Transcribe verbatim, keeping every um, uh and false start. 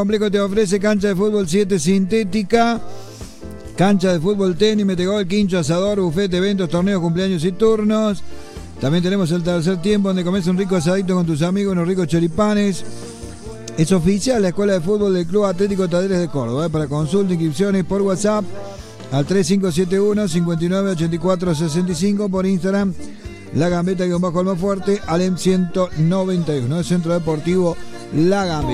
Complejo te ofrece cancha de fútbol siete sintética, cancha de fútbol tenis, metegol, quincho, asador, buffet, eventos, torneos, cumpleaños y turnos. También tenemos el tercer tiempo donde comes un rico asadito con tus amigos, unos ricos choripanes. Es oficial la escuela de fútbol del Club Atlético Talleres de Córdoba. ¿eh? Para consulta, inscripciones por WhatsApp al tres cinco siete uno, cinco nueve ocho cuatro seis cinco, por Instagram La Gambeta-Almafuerte, Alem ciento noventa y uno, el Centro Deportivo La Gambeta.